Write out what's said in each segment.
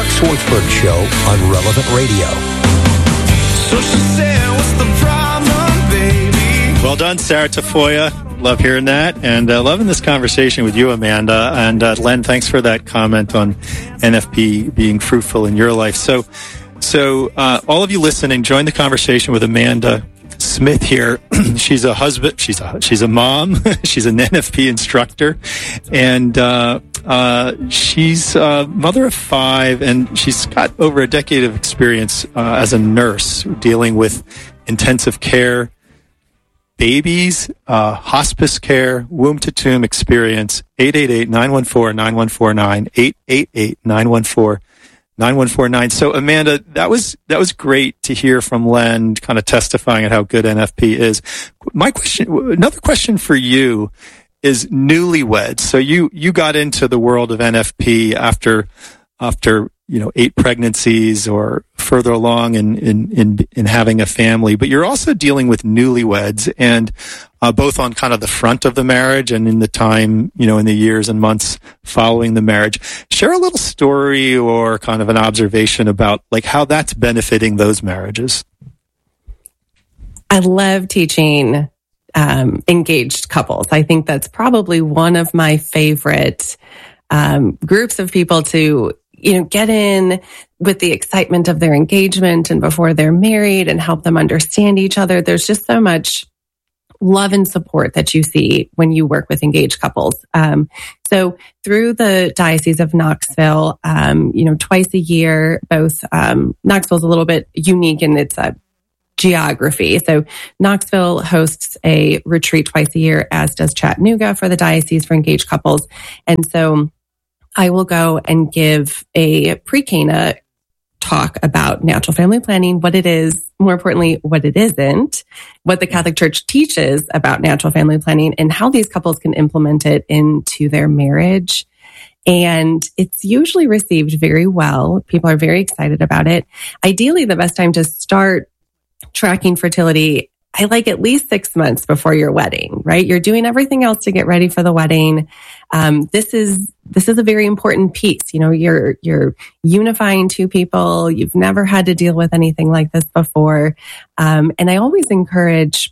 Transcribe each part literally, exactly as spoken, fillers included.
Swartzberg Show on Relevant Radio. So she said, what's the problem, baby? Well done, Sarah Tafoya. Love hearing that, and uh, loving this conversation with you, Amanda. And uh, Len, thanks for that comment on N F P being fruitful in your life. So, so uh, all of you listening, join the conversation with Amanda Smith here. She's a husband. She's a she's a mom. She's an N F P instructor, and uh, uh, she's a mother of five, and she's got over a decade of experience uh, as a nurse dealing with intensive care, babies, uh, hospice care, womb-to-tomb experience. eight eight eight, nine one four, nine one four nine, eight eight eight, nine one four, nine one four nine. So, Amanda, that was that was great to hear from Len, kind of testifying at how good N F P is. My question, another question for you, is newlyweds. So you you got into the world of N F P after after you know eight pregnancies or further along in in in, in having a family, but you're also dealing with newlyweds, and uh, both on kind of the front of the marriage and in the time, you know, in the years and months following the marriage. Share a little story or kind of an observation about like how that's benefiting those marriages. I love teaching um, engaged couples. I think that's probably one of my favorite um, groups of people to, you know, get in with the excitement of their engagement and before they're married and help them understand each other. There's just so much love and support that you see when you work with engaged couples. Um, so through the Diocese of Knoxville, um, you know, twice a year, both, um, Knoxville's a little bit unique in its uh, geography. So Knoxville hosts a retreat twice a year, as does Chattanooga for the Diocese for engaged couples. And so I will go and give a pre-Cana talk about natural family planning, what it is, more importantly, what it isn't, what the Catholic Church teaches about natural family planning, and how these couples can implement it into their marriage. And it's usually received very well. People are very excited about it. Ideally, the best time to start tracking fertility, I like at least six months before your wedding, right? You're doing everything else to get ready for the wedding. Um, this is this is a very important piece. You know, you're you're unifying two people. You've never had to deal with anything like this before, um, and I always encourage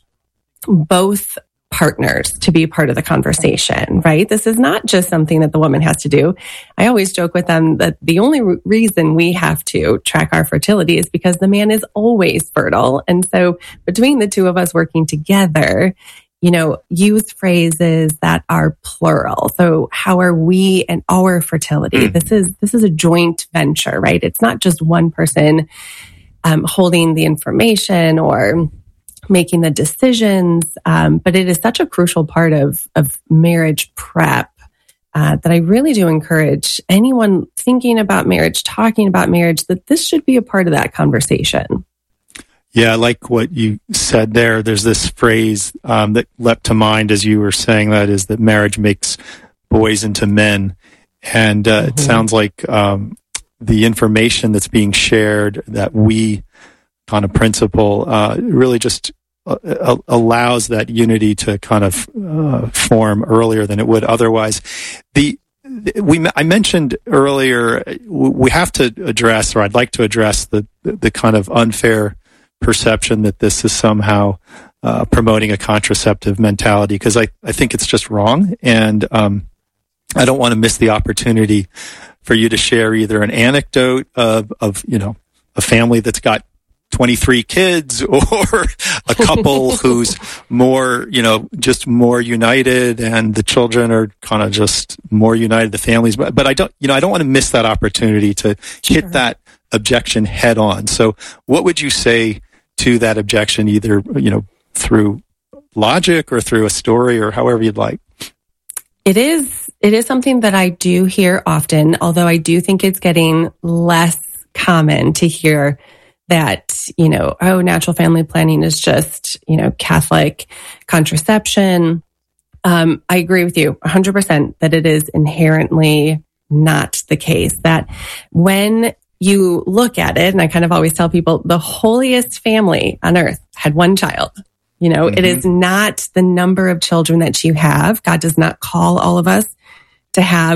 both partners to be part of the conversation, right? This is not just something that the woman has to do. I always joke with them that the only re- reason we have to track our fertility is because the man is always fertile. And so between the two of us working together, you know, use phrases that are plural. So how are we and our fertility? This is, this is a joint venture, right? It's not just one person um, holding the information or making the decisions, um, but it is such a crucial part of of marriage prep uh, that I really do encourage anyone thinking about marriage, talking about marriage, that this should be a part of that conversation. Yeah, I like what you said there. There's this phrase um, that leapt to mind as you were saying that, is that marriage makes boys into men. And uh, mm-hmm. It sounds like um, the information that's being shared, that we kind of principle, uh, really just uh, allows that unity to kind of uh, form earlier than it would otherwise. The we I mentioned earlier, we have to address, or I'd like to address the the kind of unfair perception that this is somehow uh, promoting a contraceptive mentality, because I, I think it's just wrong, and um, I don't want to miss the opportunity for you to share either an anecdote of of you know a family that's got twenty-three kids, or a couple who's more, you know, just more united, and the children are kind of just more united, the families. But, but I don't, you know, I don't want to miss that opportunity to sure. hit that objection head on. So what would you say to that objection, either, you know, through logic or through a story, or however you'd like? It is, it is something that I do hear often, although I do think it's getting less common to hear that, you know, oh, natural family planning is just, you know, Catholic contraception. Um, I agree with you one hundred percent that it is inherently not the case. That when you look at it, and I kind of always tell people, the holiest family on earth had one child. You know, mm-hmm. It is not the number of children that you have. God does not call all of us to have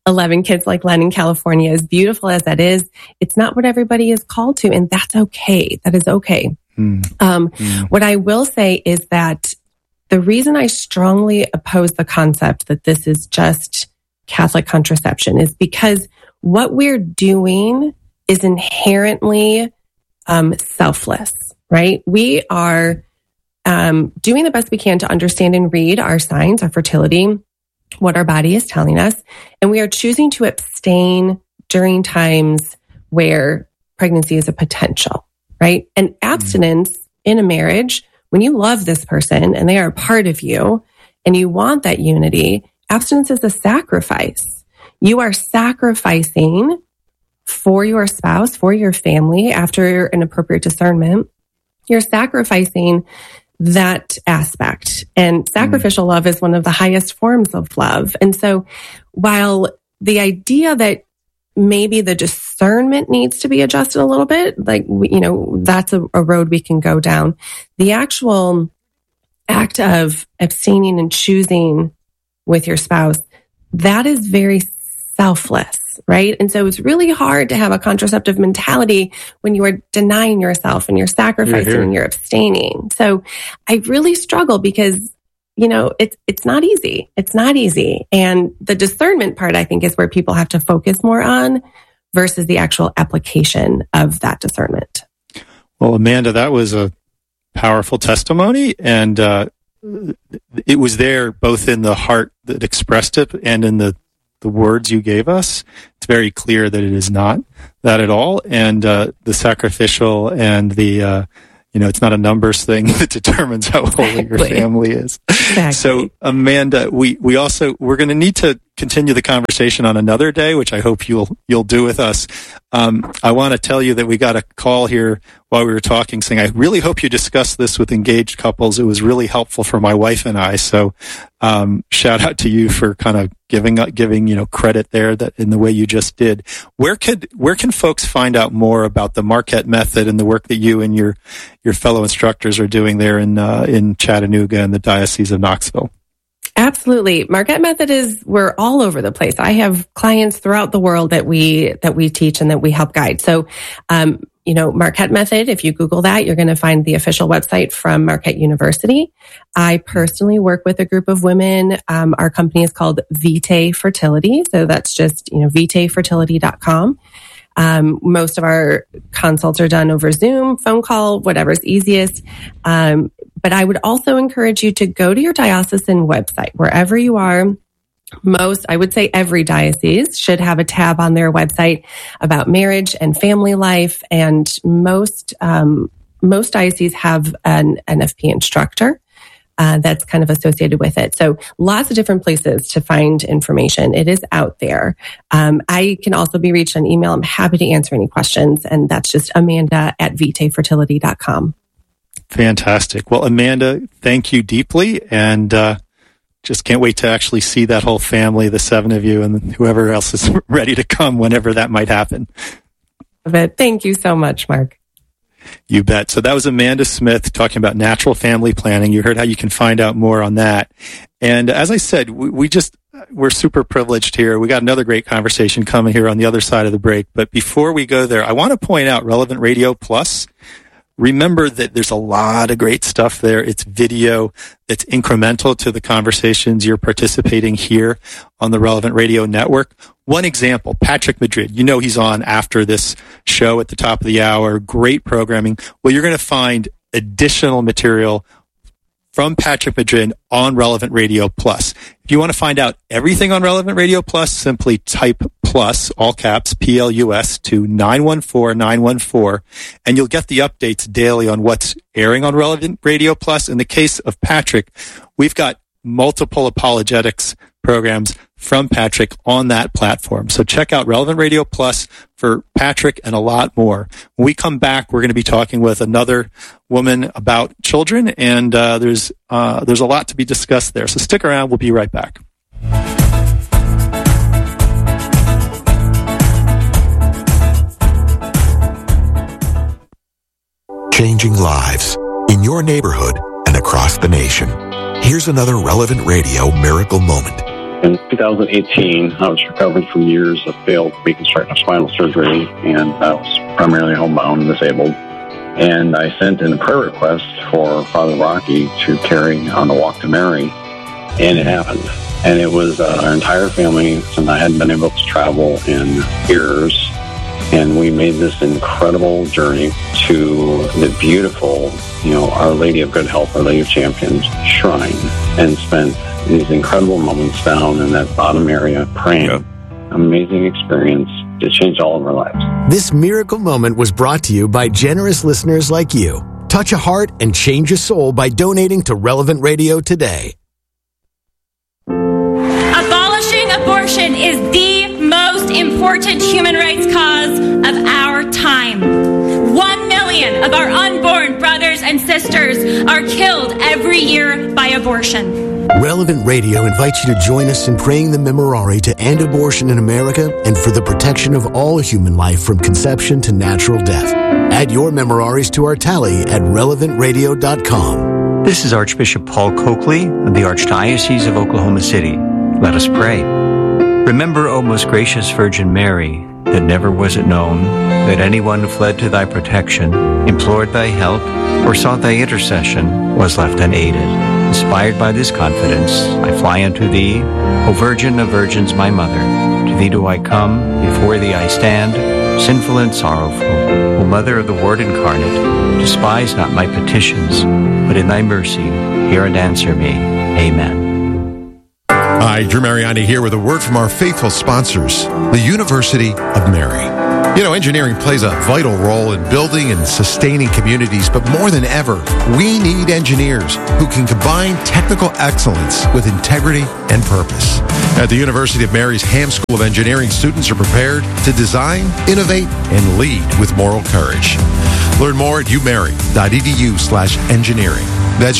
eleven kids like Len in California, as beautiful as that is, it's not what everybody is called to. And that's okay. That is okay. Mm. Um, mm. What I will say is that the reason I strongly oppose the concept that this is just Catholic contraception is because what we're doing is inherently um, selfless, right? We are um, doing the best we can to understand and read our signs, our fertility, what our body is telling us, and we are choosing to abstain during times where pregnancy is a potential, right? And abstinence mm-hmm. in a marriage, when you love this person and they are a part of you and you want that unity, abstinence is a sacrifice. You are sacrificing for your spouse, for your family, after an appropriate discernment. You're sacrificing that aspect. And sacrificial mm. love is one of the highest forms of love. And so while the idea that maybe the discernment needs to be adjusted a little bit, like, you know, that's a, a road we can go down. The actual act of abstaining and choosing with your spouse, that is very selfless, right? And so it's really hard to have a contraceptive mentality when you are denying yourself and you're sacrificing you're and you're abstaining. So I really struggle because, you know, it's it's not easy. It's not easy. And the discernment part, I think, is where people have to focus more on versus the actual application of that discernment. Well, Amanda, that was a powerful testimony. And uh, it was there both in the heart that expressed it and in the the words you gave us. It's very clear that it is not that at all. And uh, the sacrificial and the, uh, you know, it's not a numbers thing that determines how holy exactly. your family is. Exactly. So, Amanda, we, we also, we're going to need to continue the conversation on another day, which I hope you'll, you'll do with us. Um, I want to tell you that we got a call here while we were talking saying, I really hope you discuss this with engaged couples. It was really helpful for my wife and I. So, um, shout out to you for kind of giving, giving, you know, credit there that in the way you just did. Where could, where can folks find out more about the Marquette Method and the work that you and your, your fellow instructors are doing there in, uh, in Chattanooga and the Diocese of Knoxville? Absolutely. Marquette Method is, we're all over the place. I have clients throughout the world that we, that we teach and that we help guide. So, um, you know, Marquette Method, if you Google that, you're going to find the official website from Marquette University. I personally work with a group of women. Um, our company is called Vitae Fertility. So that's just, you know, vitae fertility dot com. Um, most of our consults are done over Zoom, phone call, whatever's easiest. Um, but I would also encourage you to go to your diocesan website, wherever you are. Most, I would say every diocese should have a tab on their website about marriage and family life. And most, um, most dioceses have an N F P instructor. Uh, that's kind of associated with it. So lots of different places to find information. It is out there. Um, I can also be reached on email. I'm happy to answer any questions. And that's just Amanda at vitae fertility dot com. Fantastic. Well, Amanda, thank you deeply. And uh, just can't wait to actually see that whole family, the seven of you and whoever else is ready to come whenever that might happen. But thank you so much, Mark. You bet. So that was Amanda Smith talking about natural family planning. You heard how you can find out more on that. And as I said, we, we just, we're super privileged here. We got another great conversation coming here on the other side of the break. But before we go there, I want to point out Relevant Radio Plus. Remember that there's a lot of great stuff there. It's video that's incremental to the conversations you're participating here on the Relevant Radio Network. One example, Patrick Madrid. You know he's on after this show at the top of the hour. Great programming. Well, you're going to find additional material from Patrick Madrid on Relevant Radio Plus. If you want to find out everything on Relevant Radio Plus, simply type plus, all caps, P L U S, to nine one four nine one four, and you'll get the updates daily on what's airing on Relevant Radio Plus. In the case of Patrick, we've got multiple apologetics programs from Patrick on that platform. So check out Relevant Radio Plus for Patrick and a lot more. When we come back, we're going to be talking with another woman about children, and uh, there's uh, there's a lot to be discussed there. So stick around. We'll be right back. Changing lives in your neighborhood and across the nation. Here's another Relevant Radio miracle moment. In two thousand eighteen, I was recovering from years of failed reconstructive spinal surgery, and I was primarily homebound and disabled. And I sent in a prayer request for Father Rocky to carry on the Walk to Mary, and it happened. And it was uh, our entire family, and I hadn't been able to travel in years. And we made this incredible journey to the beautiful, you know, Our Lady of Good Health, Our Lady of Champions shrine, and spent these incredible moments down in that bottom area praying. Yep. Amazing experience to change all of our lives. This miracle moment was brought to you by generous listeners like you. Touch a heart and change a soul by donating to Relevant Radio today. Abolishing abortion is the most important human rights cause of our time. One million of our unborn brothers and sisters are killed every year by abortion. Relevant Radio invites you to join us in praying the Memorare to end abortion in America and for the protection of all human life from conception to natural death. Add your Memoraries to our tally at relevant radio dot com. This is Archbishop Paul Coakley of the Archdiocese of Oklahoma City. Let us pray. Remember, O most gracious Virgin Mary, that never was it known that anyone who fled to thy protection, implored thy help, or sought thy intercession was left unaided. Inspired by this confidence, I fly unto thee, O Virgin of Virgins, my Mother. To thee do I come, before thee I stand, sinful and sorrowful. O Mother of the Word incarnate, despise not my petitions, but in thy mercy hear and answer me. Amen. Hi, Drew Mariani here with a word from our faithful sponsors, the University of Mary. You know, engineering plays a vital role in building and sustaining communities, but more than ever, we need engineers who can combine technical excellence with integrity and purpose. At the University of Mary's Ham School of Engineering, students are prepared to design, innovate, and lead with moral courage. Learn more at umary.edu slash engineering. That's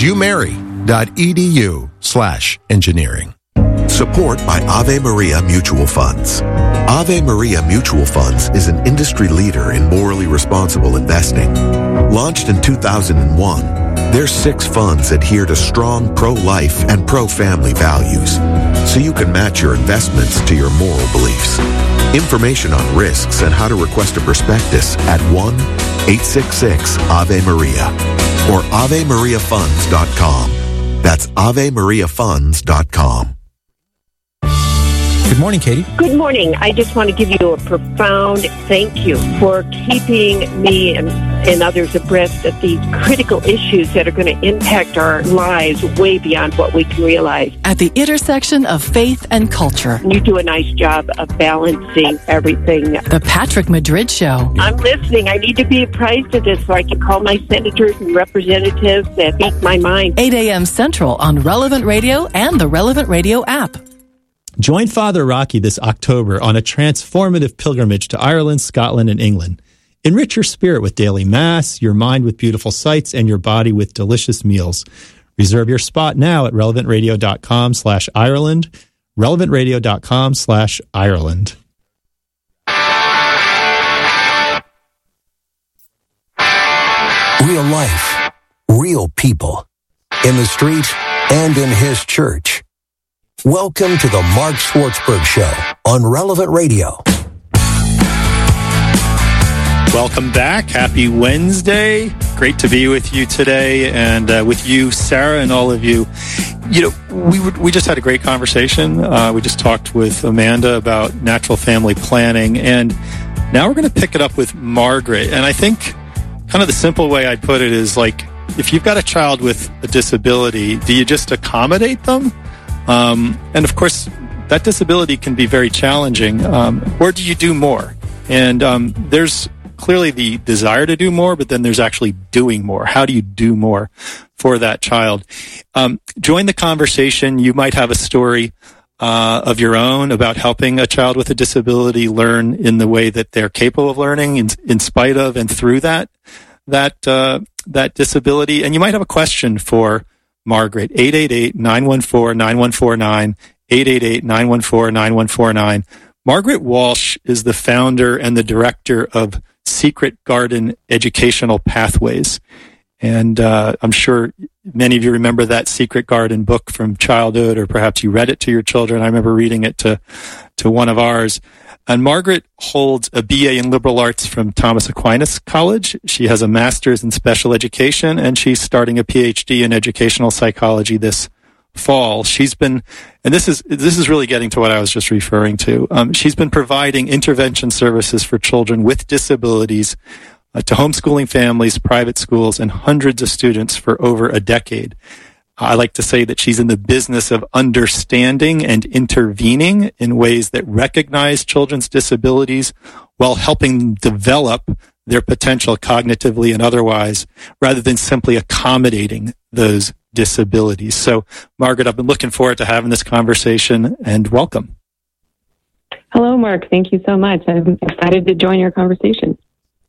umary.edu slash engineering. Support by Ave Maria Mutual Funds. Ave Maria Mutual Funds is an industry leader in morally responsible investing. Launched in two thousand one, their six funds adhere to strong pro-life and pro-family values, so you can match your investments to your moral beliefs. Information on risks and how to request a prospectus at one eight six six Ave Maria or ave maria funds dot com. That's ave maria funds dot com. Good morning, Katie. Good morning. I just want to give you a profound thank you for keeping me and, and others abreast of these critical issues that are going to impact our lives way beyond what we can realize. At the intersection of faith and culture. You do a nice job of balancing everything. The Patrick Madrid Show. I'm listening. I need to be apprised of this so I can call my senators and representatives that speak my mind. eight a.m. Central on Relevant Radio and the Relevant Radio app. Join Father Rocky this October on a transformative pilgrimage to Ireland, Scotland, and England. Enrich your spirit with daily Mass, your mind with beautiful sights, and your body with delicious meals. Reserve your spot now at relevant radio dot com slash Ireland, relevant radio dot com slash Ireland. Real life, real people, in the street and in his church. Welcome to the Mark Schwartzberg Show on Relevant Radio. Welcome back. Happy Wednesday. Great to be with you today, and uh, with you, Sarah, and all of you. You know, we would, we just had a great conversation. Uh, we just talked with Amanda about natural family planning, and now we're going to pick it up with Margaret. And I think kind of the simple way I'd put it is like, if you've got a child with a disability, do you just accommodate them? Um, and of course, that disability can be very challenging. Um, or do you do more? And um, there's clearly the desire to do more, but then there's actually doing more. How do you do more for that child? Um, join the conversation. You might have a story uh, of your own about helping a child with a disability learn in the way that they're capable of learning, in, in spite of and through that that uh, that disability. And you might have a question for Margaret. Eight eight eight, nine one four, nine one four nine, eight eight eight, nine one four, nine one four nine. Margaret Walsh is the founder and the director of Secret Garden Educational Pathways. And uh, I'm sure many of you remember that Secret Garden book from childhood, or perhaps you read it to your children. I remember reading it to, to one of ours. And Margaret holds a B A in liberal arts from Thomas Aquinas College. She has a master's in special education, and she's starting a P H D in educational psychology this fall. She's been, and this is this is really getting to what I was just referring to. Um, she's been providing intervention services for children with disabilities uh, to homeschooling families, private schools, and hundreds of students for over a decade. I like to say that she's in the business of understanding and intervening in ways that recognize children's disabilities while helping them develop their potential cognitively and otherwise, rather than simply accommodating those disabilities. So, Margaret, I've been looking forward to having this conversation, and welcome. Hello, Mark. Thank you so much. I'm excited to join your conversation.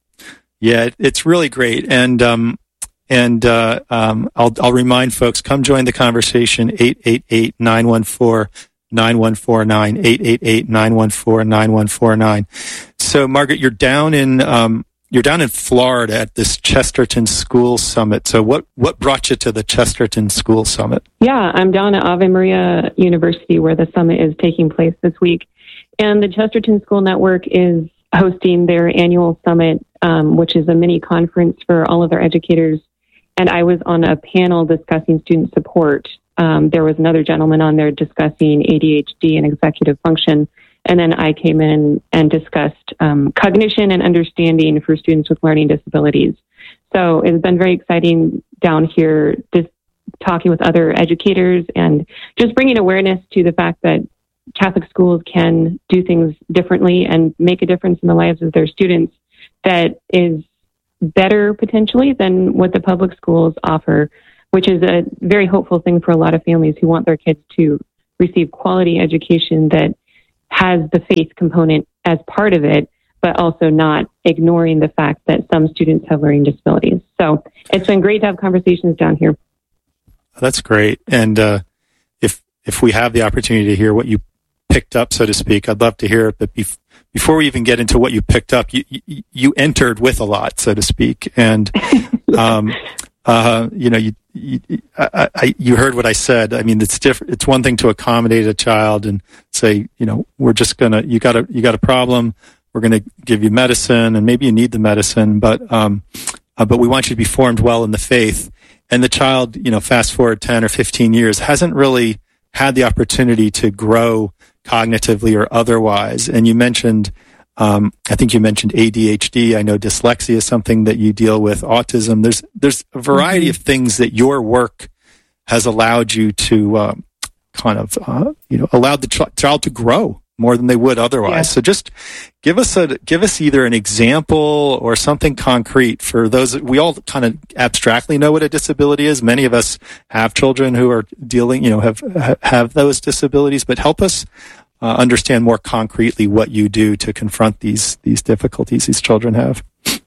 Yeah, it, it's really great. And, um, And uh, um, I'll, I'll remind folks, come join the conversation, eight eight eight, nine one four, nine one four nine, eight eight eight, nine one four, nine one four nine. So, Margaret, you're down in um, you're down in Florida at this Chesterton School Summit. So what, what brought you to the Chesterton School Summit? Yeah, I'm down at Ave Maria University where the summit is taking place this week. And the Chesterton School Network is hosting their annual summit, um, which is a mini conference for all of their educators. And I was on a panel discussing student support. Um, there was another gentleman on there discussing A D H D and executive function. And then I came in and discussed um, cognition and understanding for students with learning disabilities. So it's been very exciting down here, just talking with other educators and just bringing awareness to the fact that Catholic schools can do things differently and make a difference in the lives of their students that is better potentially than what the public schools offer, which is a very hopeful thing for a lot of families who want their kids to receive quality education that has the faith component as part of it, but also not ignoring the fact that some students have learning disabilities. So it's been great to have conversations down here. That's great. And uh, if if we have the opportunity to hear what you picked up, so to speak, I'd love to hear it. But bef- before we even get into what you picked up, you, you, you entered with a lot, so to speak. And, um, uh, you know, you, you, I, I, you heard what I said. I mean, it's different. It's one thing to accommodate a child and say, you know, we're just going to, you got a, you got a problem. We're going to give you medicine, and maybe you need the medicine, but, um, uh, but we want you to be formed well in the faith. And the child, you know, fast forward ten or fifteen years, hasn't really had the opportunity to grow cognitively or otherwise. And you mentioned, um, I think you mentioned A D H D. I know dyslexia is something that you deal with, autism. There's, there's a variety mm-hmm. of things that your work has allowed you to, um, kind of, uh, you know, allowed the ch- child to grow more than they would otherwise. Yeah. So just give us a, give us either an example or something concrete for those. We all kind of abstractly know what a disability is. Many of us have children who are dealing, you know, have, have those disabilities, but help us uh, understand more concretely what you do to confront these, these difficulties these children have.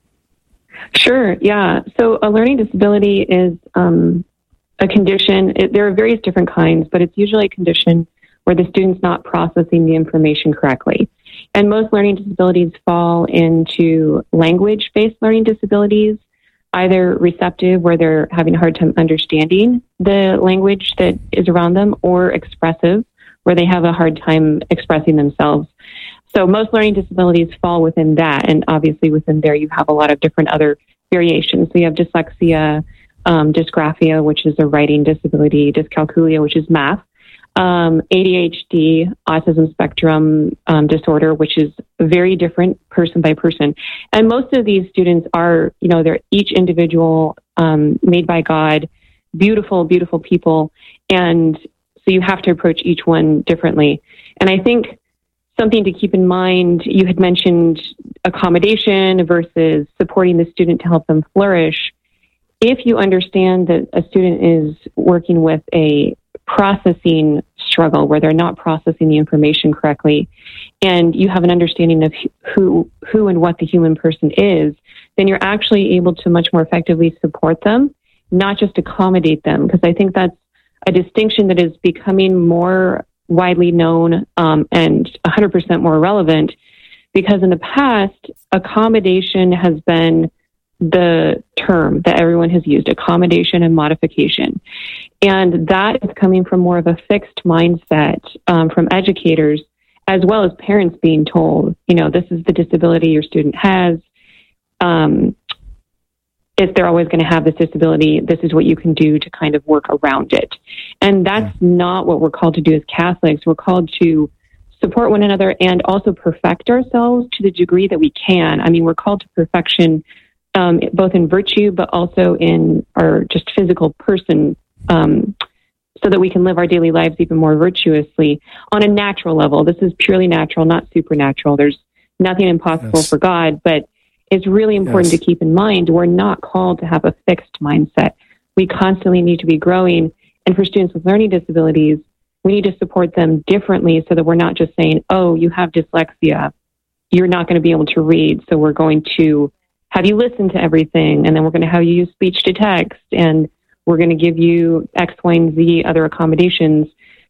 Sure. Yeah. So a learning disability is, um, a condition. It, there are various different kinds, but it's usually a condition where the student's not processing the information correctly. And most learning disabilities fall into language-based learning disabilities, either receptive, where they're having a hard time understanding the language that is around them, or expressive, where they have a hard time expressing themselves. So most learning disabilities fall within that, and obviously within there you have a lot of different other variations. So you have dyslexia, um, dysgraphia, which is a writing disability, dyscalculia, which is math, Um, A D H D, autism spectrum um, disorder, which is very different person by person. And most of these students are, you know, they're each individual, um, made by God, beautiful, beautiful people. And so you have to approach each one differently. And I think something to keep in mind, you had mentioned accommodation versus supporting the student to help them flourish. If you understand that a student is working with a processing struggle where they're not processing the information correctly, and you have an understanding of who who and what the human person is, then you're actually able to much more effectively support them, not just accommodate them. Because I think that's a distinction that is becoming more widely known um, and one hundred percent more relevant, because in the past, accommodation has been the term that everyone has used, accommodation and modification. And that is coming from more of a fixed mindset um, from educators, as well as parents being told, you know, this is the disability your student has. Um, if they're always going to have this disability, this is what you can do to kind of work around it. And that's not what we're called to do as Catholics. We're called to support one another and also perfect ourselves to the degree that we can. I mean, we're called to perfection um, both in virtue, but also in our just physical person, um, so that we can live our daily lives even more virtuously on a natural level. This is purely natural, not supernatural. There's nothing impossible yes. for God, but it's really important yes. to keep in mind we're not called to have a fixed mindset. We constantly need to be growing. And for students with learning disabilities, we need to support them differently so that we're not just saying, oh, you have dyslexia, you're not going to be able to read, so we're going to have you listen to everything, and then we're going to have you use speech to text, and we're going to give you X, Y, and Z other accommodations.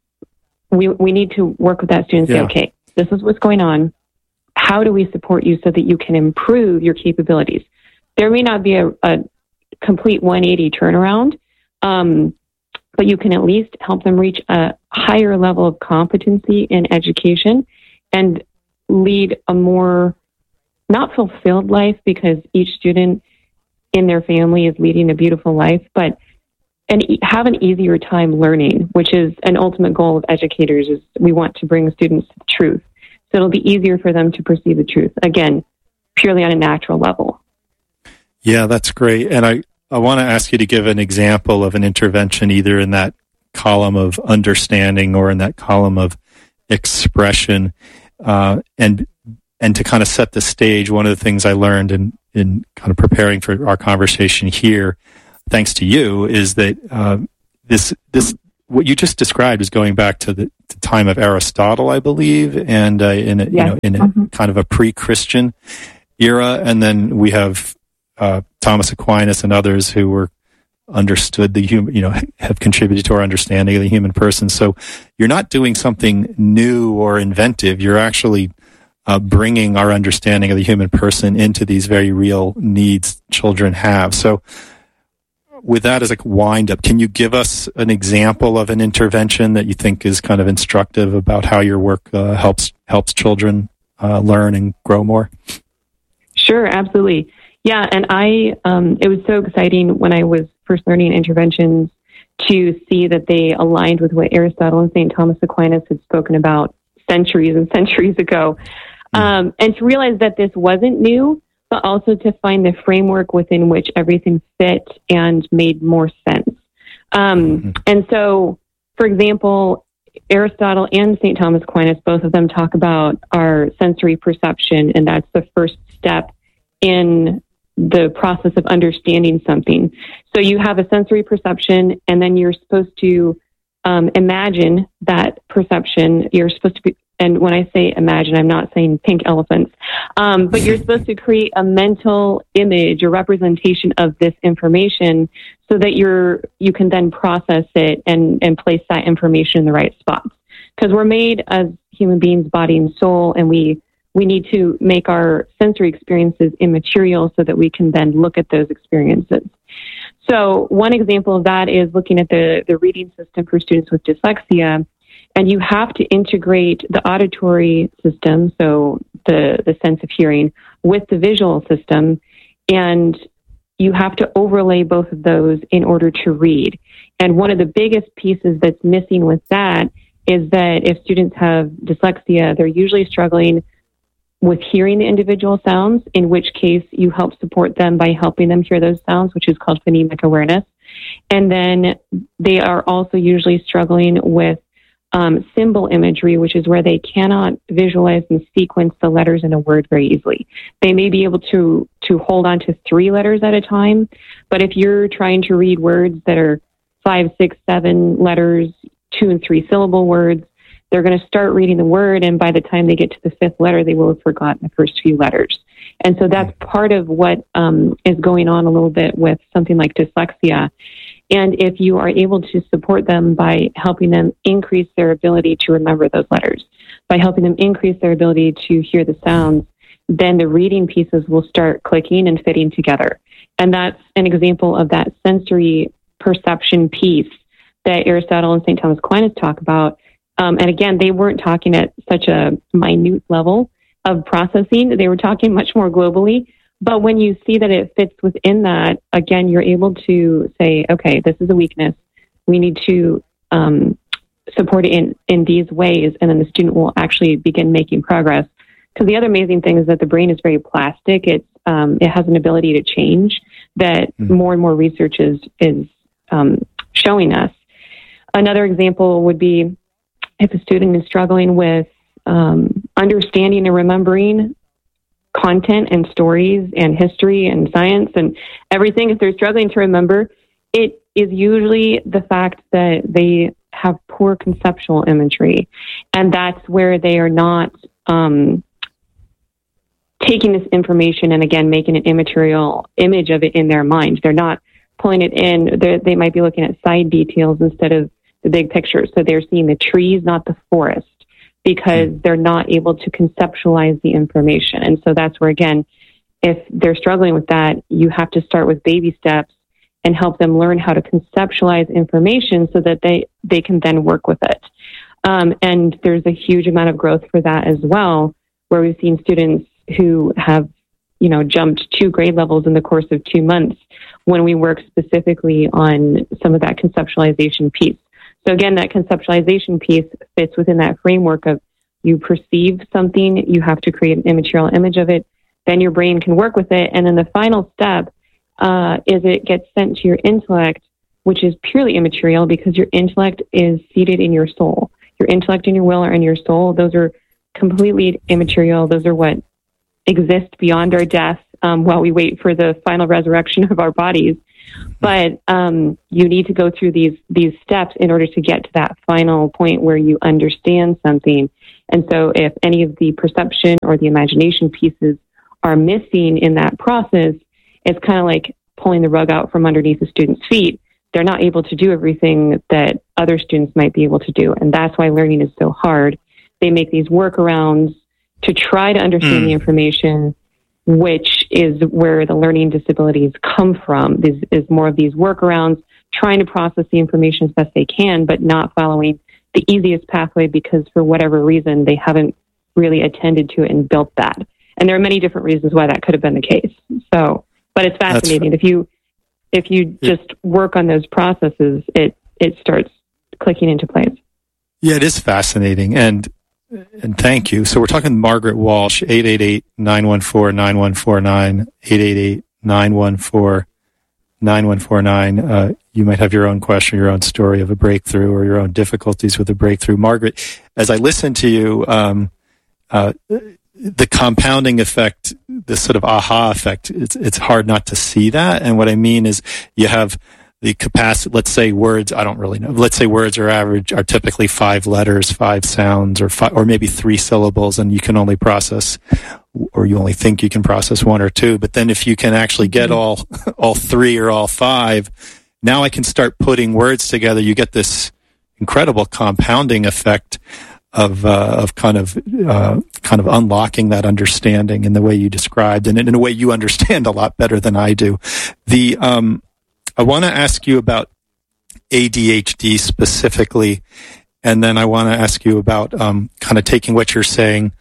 We we need to work with that student and yeah. say, okay, this is what's going on. How do we support you so that you can improve your capabilities? There may not be a, a complete one eighty turnaround, um, but you can at least help them reach a higher level of competency in education and lead a more not fulfilled life, because each student in their family is leading a beautiful life, but and have an easier time learning, which is an ultimate goal of educators. Is we want to bring students to the truth. So it'll be easier for them to perceive the truth, again, purely on a natural level. Yeah, that's great. And I, I want to ask you to give an example of an intervention either in that column of understanding or in that column of expression. Uh, and and to kind of set the stage, one of the things I learned in, in kind of preparing for our conversation here, thanks to you, is that uh, this this what you just described is going back to the, the time of Aristotle, I believe, and uh, in a, yes. you know in a mm-hmm. kind of a pre-Christian era, and then we have uh, Thomas Aquinas and others who were understood the human, you know, have contributed to our understanding of the human person. So you're not doing something new or inventive. You're actually uh, bringing our understanding of the human person into these very real needs children have. So with that as a wind up, can you give us an example of an intervention that you think is kind of instructive about how your work uh, helps helps children uh, learn and grow more? Sure, absolutely. Yeah, and I um, it was so exciting when I was first learning interventions to see that they aligned with what Aristotle and Saint Thomas Aquinas had spoken about centuries and centuries ago, um, and to realize that this wasn't new, but also to find the framework within which everything fit and made more sense. Um, and so, for example, Aristotle and Saint Thomas Aquinas, both of them talk about our sensory perception, and that's the first step in the process of understanding something. So you have a sensory perception, and then you're supposed to um, imagine that perception. You're supposed to be, and when I say imagine, I'm not saying pink elephants, um, but you're supposed to create a mental image or representation of this information so that you're you can then process it and, and place that information in the right spots. Because we're made as human beings, body and soul, and we we need to make our sensory experiences immaterial so that we can then look at those experiences. So one example of that is looking at the, the reading system for students with dyslexia. And you have to integrate the auditory system, so the, the sense of hearing, with the visual system. And you have to overlay both of those in order to read. And one of the biggest pieces that's missing with that is that if students have dyslexia, they're usually struggling with hearing the individual sounds, in which case you help support them by helping them hear those sounds, which is called phonemic awareness. And then they are also usually struggling with um, symbol imagery, which is where they cannot visualize and sequence the letters in a word very easily. They may be able to, to hold on to three letters at a time, but if you're trying to read words that are five, six, seven letters, two and three syllable words, they're going to start reading the word, and by the time they get to the fifth letter, they will have forgotten the first few letters. And so that's part of what um, is going on a little bit with something like dyslexia. And if you are able to support them by helping them increase their ability to remember those letters, by helping them increase their ability to hear the sounds, then the reading pieces will start clicking and fitting together. And that's an example of that sensory perception piece that Aristotle and Saint Thomas Aquinas talk about. Um, and again, they weren't talking at such a minute level of processing. They were talking much more globally. But when you see that it fits within that, again, you're able to say, okay, this is a weakness. We need to um, support it in, in these ways. And then the student will actually begin making progress. Because the other amazing thing is that the brain is very plastic. It's, um, it has an ability to change that mm. more and more research is, is um, showing us. Another example would be if a student is struggling with um, understanding and remembering content and stories and history and science and everything, if they're struggling to remember, it is usually the fact that they have poor conceptual imagery. And that's where they are not um, taking this information and, again, making an immaterial image of it in their mind. They're not pulling it in. They're, they might be looking at side details instead of the big picture. So they're seeing the trees, not the forest, because they're not able to conceptualize the information. And so that's where, again, if they're struggling with that, you have to start with baby steps and help them learn how to conceptualize information so that they, they can then work with it. Um, and there's a huge amount of growth for that as well, where we've seen students who have, you know, jumped two grade levels in the course of two months when we work specifically on some of that conceptualization piece. So again, that conceptualization piece fits within that framework of you perceive something, you have to create an immaterial image of it, then your brain can work with it. And then the final step uh, is it gets sent to your intellect, which is purely immaterial because your intellect is seated in your soul. Your intellect and your will are in your soul. Those are completely immaterial. Those are what exist beyond our death um, while we wait for the final resurrection of our bodies. But um, you need to go through these these steps in order to get to that final point where you understand something. And so if any of the perception or the imagination pieces are missing in that process, it's kind of like pulling the rug out from underneath a student's feet. They're not able to do everything that other students might be able to do. And that's why learning is so hard. They make these workarounds to try to understand mm. the information, which is where the learning disabilities come from. This is more of these workarounds, trying to process the information as best they can, but not following the easiest pathway because for whatever reason, they haven't really attended to it and built that. And there are many different reasons why that could have been the case. So, but it's fascinating. If you, if you just work on those processes, it, it starts clicking into place. Yeah, it is fascinating. And, And thank you. So we're talking Margaret Walsh, eight eight eight, nine one four, nine one four nine, eight eight eight, nine one four, nine one four nine. Uh, you might have your own question, your own story of a breakthrough or your own difficulties with a breakthrough. Margaret, as I listen to you, um, uh, the compounding effect, this sort of aha effect, it's, it's hard not to see that. And what I mean is you have the capacity, let's say words, I don't really know. Let's say words are average, are typically five letters, five sounds, or five, or maybe three syllables, and you can only process, or you only think you can process one or two. But then if you can actually get all, all three or all five, now I can start putting words together. You get this incredible compounding effect of, uh, of kind of, uh, kind of unlocking that understanding in the way you described, and in a way you understand a lot better than I do. The, um, I want to ask you about A D H D specifically, and then I want to ask you about um, kind of taking what you're saying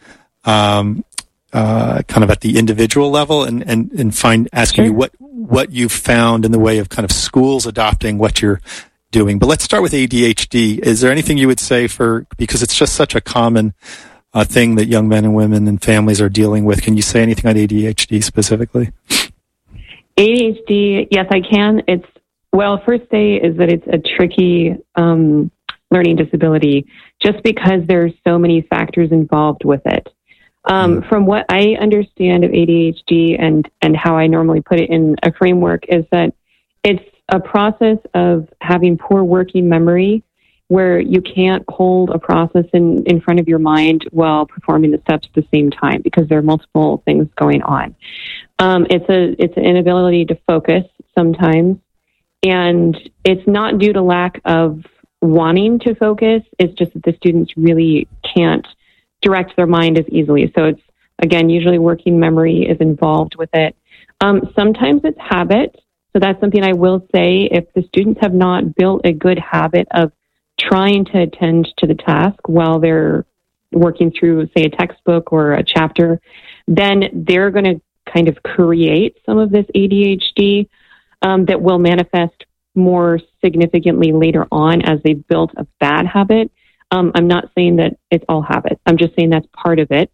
um, uh, kind of at the individual level and, and, and find asking sure. you what, what you've found in the way of kind of schools adopting what you're doing. But let's start with A D H D. Is there anything you would say for, because it's just such a common uh, thing that young men and women and families are dealing with. Can you say anything on A D H D specifically? A D H D, yes, I can. It's, well, first say is that it's a tricky um, learning disability just because there's so many factors involved with it. Um, from what I understand of A D H D and, and how I normally put it in a framework is that it's a process of having poor working memory where you can't hold a process in, in front of your mind while performing the steps at the same time because there are multiple things going on. Um, it's a it's an inability to focus sometimes, and it's not due to lack of wanting to focus. It's just that the students really can't direct their mind as easily. So it's, again, usually working memory is involved with it. Um, sometimes it's habit. So that's something I will say. If the students have not built a good habit of trying to attend to the task while they're working through, say, a textbook or a chapter, then they're going to kind of create some of this A D H D um, that will manifest more significantly later on as they've built a bad habit. Um, I'm not saying that it's all habit. I'm just saying that's part of it.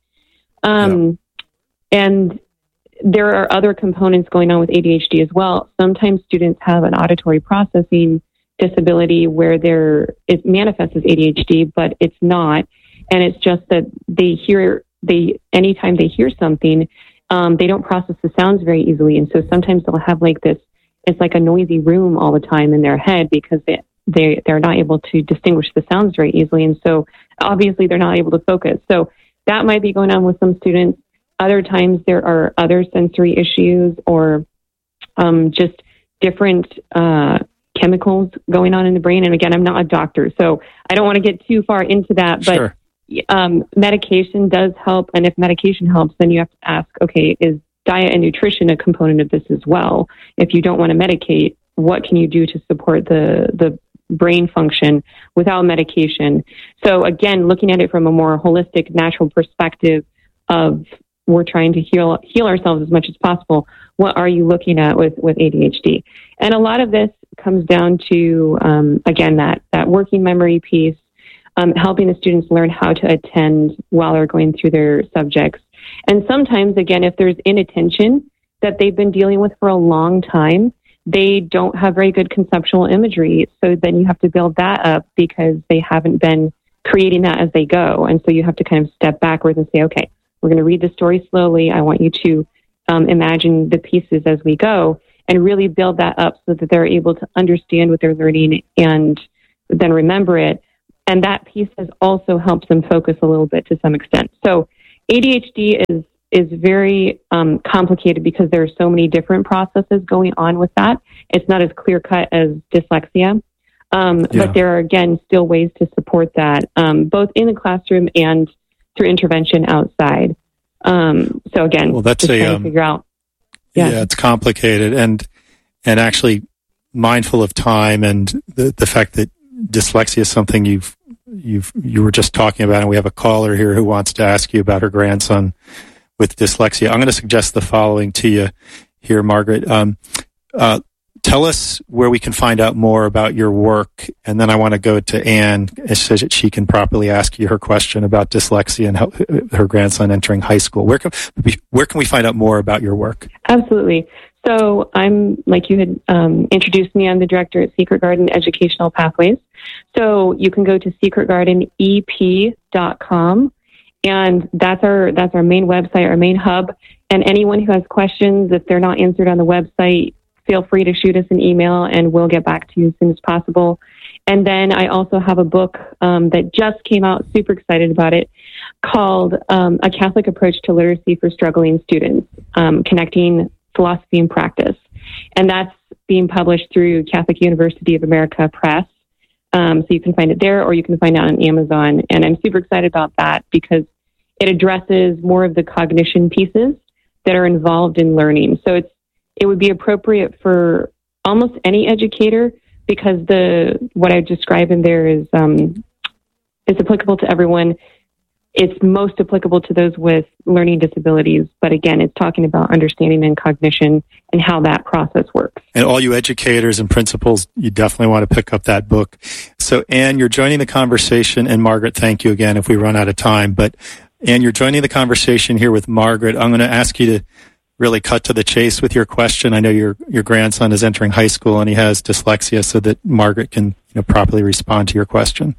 Um, yeah. And there are other components going on with A D H D as well. Sometimes students have an auditory processing disability where there it manifests as A D H D, but it's not. And it's just that they hear, they anytime they hear something, um, they don't process the sounds very easily. And so sometimes they'll have like this, it's like a noisy room all the time in their head because they, they, they're not able to distinguish the sounds very easily. And so obviously they're not able to focus. So that might be going on with some students. Other times there are other sensory issues or um, just different uh, chemicals going on in the brain. And again, I'm not a doctor, so I don't want to get too far into that, but Sure. um, medication does help. And if medication helps, then you have to ask, okay, is diet and nutrition a component of this as well? If you don't want to medicate, what can you do to support the, the brain function without medication? So again, looking at it from a more holistic, natural perspective of we're trying to heal heal ourselves as much as possible. What are you looking at with, with A D H D? And a lot of this comes down to, um, again, that, that working memory piece, um, helping the students learn how to attend while they're going through their subjects. And sometimes, again, if there's inattention that they've been dealing with for a long time, they don't have very good conceptual imagery. So then you have to build that up because they haven't been creating that as they go. And so you have to kind of step backwards and say, okay, we're going to read the story slowly. I want you to um, imagine the pieces as we go and really build that up so that they're able to understand what they're learning and then remember it. And that piece has also helped them focus a little bit to some extent. So A D H D is is very um, complicated because there are so many different processes going on with that. It's not as clear cut as dyslexia. Um, Yeah. But there are, again, still ways to support that, um, both in the classroom and through intervention outside. Um, so again, Well, that's just a, trying to um, figure out. Yeah. Yeah. it's complicated and and actually mindful of time and the the fact that dyslexia is something you've you've you were just talking about, and we have a caller here who wants to ask you about her grandson with dyslexia. I'm going to suggest the following to you here, Margaret. Um, uh, tell us where we can find out more about your work, and then I want to go to Anne so that she can properly ask you her question about dyslexia and how, her grandson entering high school. Where can we, where can we find out more about your work? Absolutely. So I'm, like you had um, introduced me, I'm the director at Secret Garden Educational Pathways. So you can go to secret garden e p dot com, and that's our that's our main website, our main hub. And anyone who has questions, if they're not answered on the website, feel free to shoot us an email, and we'll get back to you as soon as possible. And then I also have a book um, that just came out, super excited about it, called um, A Catholic Approach to Literacy for Struggling Students, um, Connecting Philosophy and Practice. And that's being published through Catholic University of America Press. Um, so you can find it there, or you can find it on Amazon. And I'm super excited about that because it addresses more of the cognition pieces that are involved in learning. So it's it would be appropriate for almost any educator because the what I describe in there is um, is applicable to everyone. It's most applicable to those with learning disabilities. But again, it's talking about understanding and cognition and how that process works. And all you educators and principals, you definitely want to pick up that book. So, Anne, you're joining the conversation. And Margaret, thank you again if we run out of time. But, Anne, you're joining the conversation here with Margaret. I'm going to ask you to really cut to the chase with your question. I know your your grandson is entering high school and he has dyslexia, so that Margaret can you know, properly respond to your question.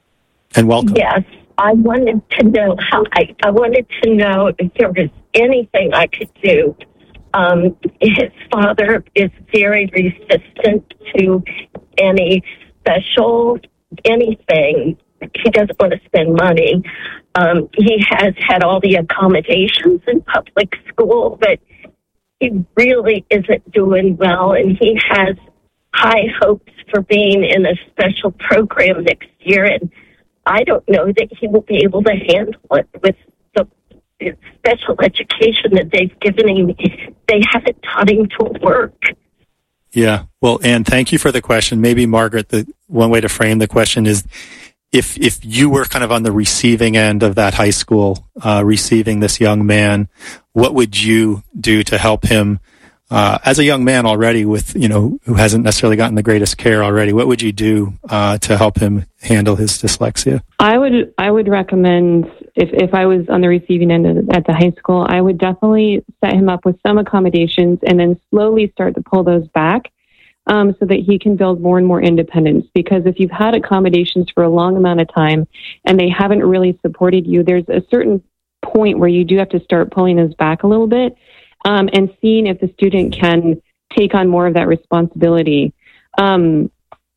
And welcome. Yes. I wanted to know how I, I wanted to know if there was anything I could do. Um, his father is very resistant to any special anything. He doesn't want to spend money. Um, he has had all the accommodations in public school, but he really isn't doing well, and he has high hopes for being in a special program next year, and I don't know that he will be able to handle it with the special education that they've given him, they haven't taught him to work. Yeah. Well, Anne, thank you for the question. Maybe, Margaret, the one way to frame the question is, if if you were kind of on the receiving end of that high school, uh, receiving this young man, what would you do to help him uh, as a young man already with, you know, who hasn't necessarily gotten the greatest care already? What would you do uh, to help him handle his dyslexia? I would I would recommend, if, if I was on the receiving end of, at the high school, I would definitely set him up with some accommodations and then slowly start to pull those back. Um, so that he can build more and more independence. Because if you've had accommodations for a long amount of time and they haven't really supported you, there's a certain point where you do have to start pulling those back a little bit um, and seeing if the student can take on more of that responsibility. Um,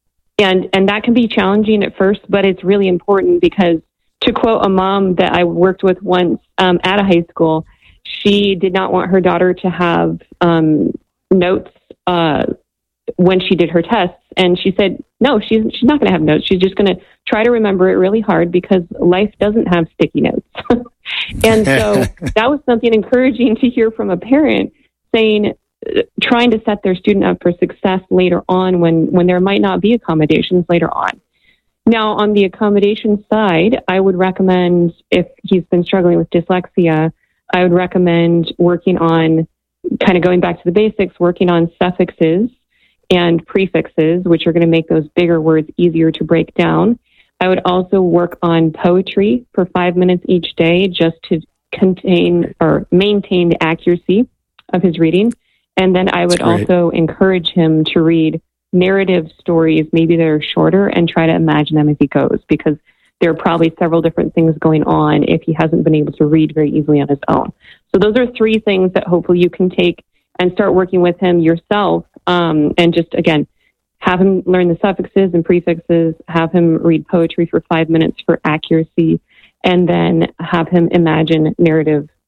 and and that can be challenging at first, but it's really important because, to quote a mom that I worked with once um, at a high school, she did not want her daughter to have um, notes uh when she did her tests. And she said, no, she's, she's not going to have notes. She's just going to try to remember it really hard because life doesn't have sticky notes. And so that was something encouraging to hear from a parent saying, uh, trying to set their student up for success later on when, when there might not be accommodations later on. Now, on the accommodation side, I would recommend, if he's been struggling with dyslexia, I would recommend working on kind of going back to the basics, working on suffixes and prefixes, which are going to make those bigger words easier to break down. I would also work on poetry for five minutes each day just to contain or maintain the accuracy of his reading. And then I would also encourage him to read narrative stories, maybe they're shorter, and try to imagine them as he goes, because there are probably several different things going on if he hasn't been able to read very easily on his own. So those are three things that hopefully you can take and start working with him yourself. Um, and just, again, have him learn the suffixes and prefixes, have him read poetry for five minutes for accuracy, and then have him imagine narrative